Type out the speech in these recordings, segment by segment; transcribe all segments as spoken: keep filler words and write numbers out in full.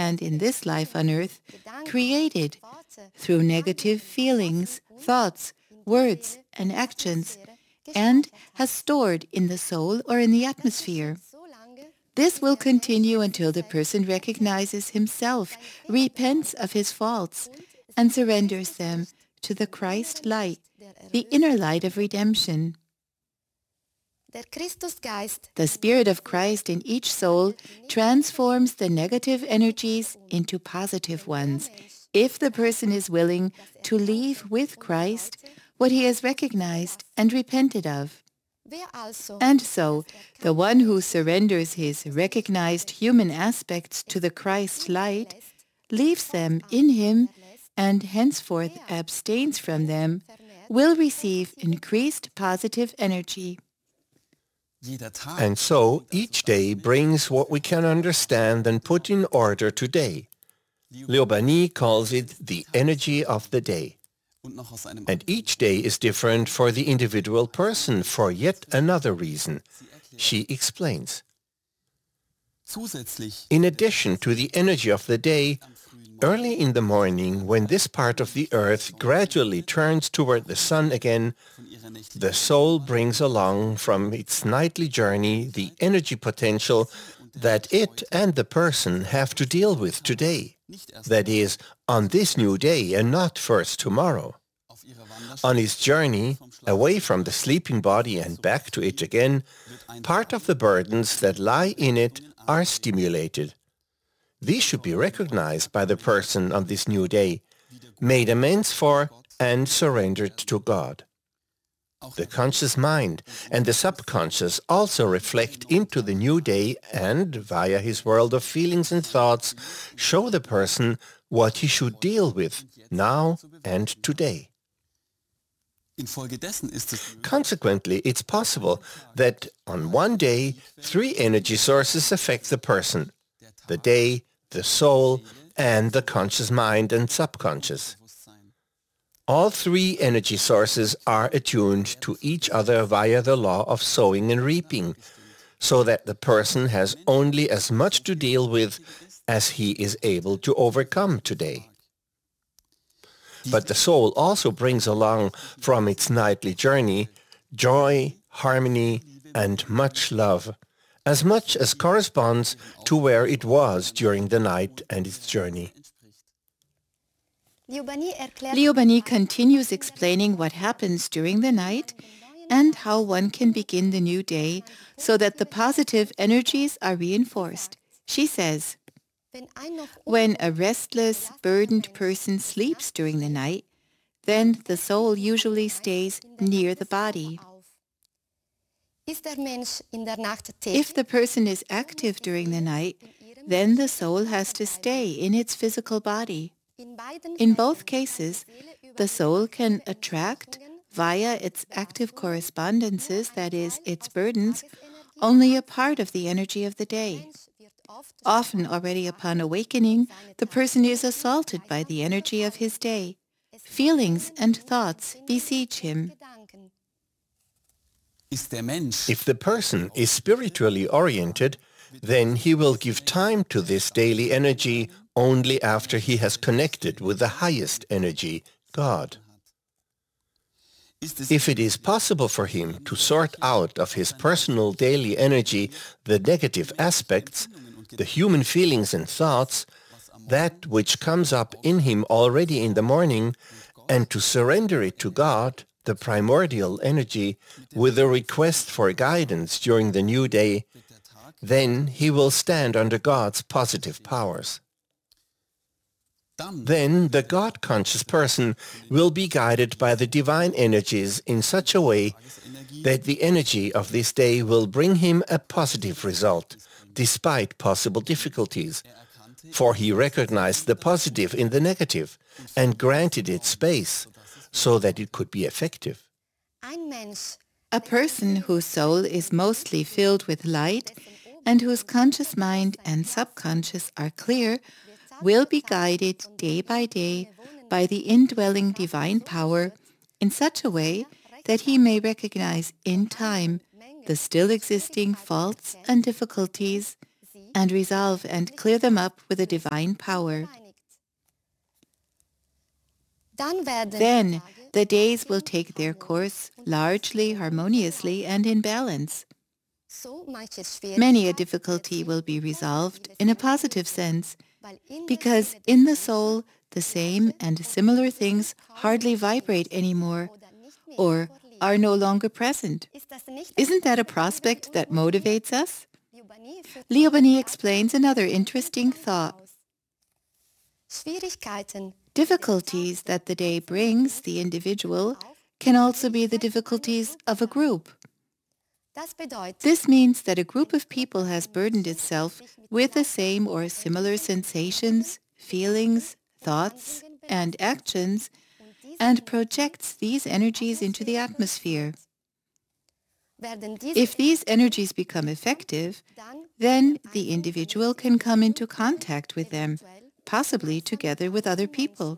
and in this life on earth, created through negative feelings, thoughts, words, and actions, and has stored in the soul or in the atmosphere. This will continue until the person recognizes himself, repents of his faults, and surrenders them to the Christ light, the inner light of redemption. The Spirit of Christ in each soul transforms the negative energies into positive ones, if the person is willing to leave with Christ what he has recognized and repented of. And so, the one who surrenders his recognized human aspects to the Christ light, leaves them in him, and henceforth abstains from them, will receive increased positive energy. And so, each day brings what we can understand and put in order today. Liobani calls it the energy of the day. And each day is different for the individual person for yet another reason. She explains. In addition to the energy of the day, early in the morning, when this part of the earth gradually turns toward the sun again, the soul brings along from its nightly journey the energy potential that it and the person have to deal with today. That is, on this new day and not first tomorrow. On its journey, away from the sleeping body and back to it again, part of the burdens that lie in it are stimulated. These should be recognized by the person on this new day, made amends for, and surrendered to God. The conscious mind and the subconscious also reflect into the new day and, via his world of feelings and thoughts, show the person what he should deal with now and today. Consequently, it's possible that on one day, three energy sources affect the person: the day, the soul, and the conscious mind and subconscious. All three energy sources are attuned to each other via the law of sowing and reaping, so that the person has only as much to deal with as he is able to overcome today. But the soul also brings along from its nightly journey joy, harmony, and much love, as much as corresponds to where it was during the night and its journey. Liobani continues explaining what happens during the night and how one can begin the new day so that the positive energies are reinforced. She says, when a restless, burdened person sleeps during the night, then the soul usually stays near the body. If the person is active during the night, then the soul has to stay in its physical body. In both cases, the soul can attract, via its active correspondences, that is, its burdens, only a part of the energy of the day. Often, already upon awakening, the person is assaulted by the energy of his day. Feelings and thoughts besiege him. If the person is spiritually oriented, then he will give time to this daily energy only after he has connected with the highest energy, God. If it is possible for him to sort out of his personal daily energy the negative aspects, the human feelings and thoughts, that which comes up in him already in the morning, and to surrender it to God, the primordial energy, with a request for guidance during the new day, then he will stand under God's positive powers. Then the God-conscious person will be guided by the divine energies in such a way that the energy of this day will bring him a positive result, despite possible difficulties, for he recognized the positive in the negative and granted it space so that it could be effective. A person whose soul is mostly filled with light and whose conscious mind and subconscious are clear will be guided day by day by the indwelling divine power in such a way that he may recognize in time the still existing faults and difficulties and resolve and clear them up with a divine power. Then the days will take their course largely harmoniously and in balance. Many a difficulty will be resolved in a positive sense, because in the soul the same and similar things hardly vibrate anymore or are no longer present. Isn't that a prospect that motivates us? Liobani explains another interesting thought. Difficulties that the day brings the individual can also be the difficulties of a group. This means that a group of people has burdened itself with the same or similar sensations, feelings, thoughts, and actions, and projects these energies into the atmosphere. If these energies become effective, then the individual can come into contact with them, possibly together with other people.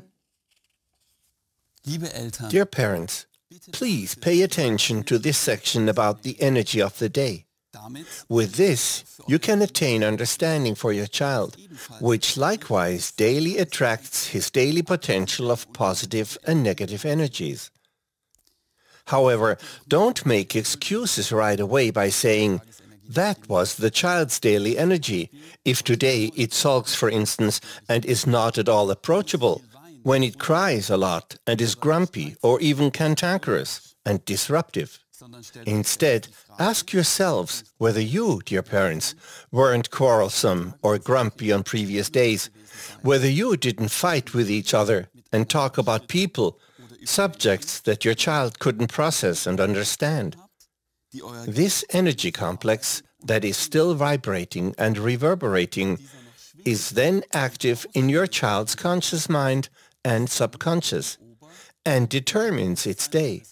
Dear parents, please pay attention to this section about the energy of the day. With this, you can attain understanding for your child, which likewise daily attracts his daily potential of positive and negative energies. However, don't make excuses right away by saying, "That was the child's daily energy, if today it sulks, for instance, and is not at all approachable, when it cries a lot and is grumpy or even cantankerous and disruptive." Instead, ask yourselves whether you, dear parents, weren't quarrelsome or grumpy on previous days, whether you didn't fight with each other and talk about people, subjects that your child couldn't process and understand. This energy complex that is still vibrating and reverberating is then active in your child's conscious mind and subconscious and determines its day.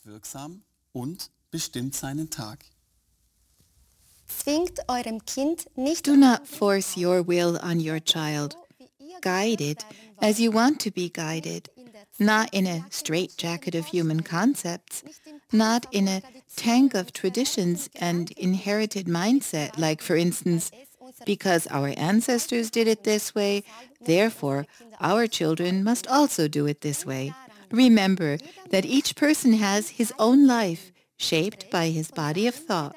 Do not force your will on your child. Guide it as you want to be guided, not in a straitjacket of human concepts, not in a tank of traditions and inherited mindset, like, for instance, because our ancestors did it this way, therefore our children must also do it this way. Remember that each person has his own life, shaped by his body of thought.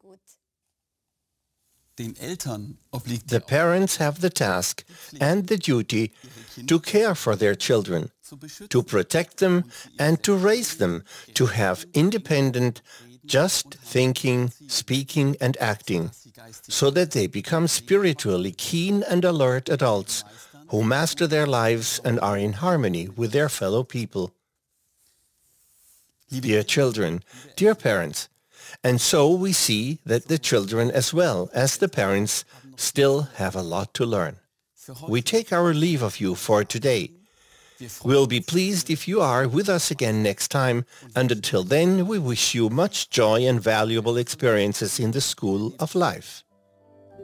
The parents have the task and the duty to care for their children, to protect them and to raise them to have independent, just thinking, speaking and acting, so that they become spiritually keen and alert adults who master their lives and are in harmony with their fellow people. Dear children, dear parents, and so we see that the children as well as the parents still have a lot to learn. We take our leave of you for today. We'll be pleased if you are with us again next time, and until then we wish you much joy and valuable experiences in the school of life.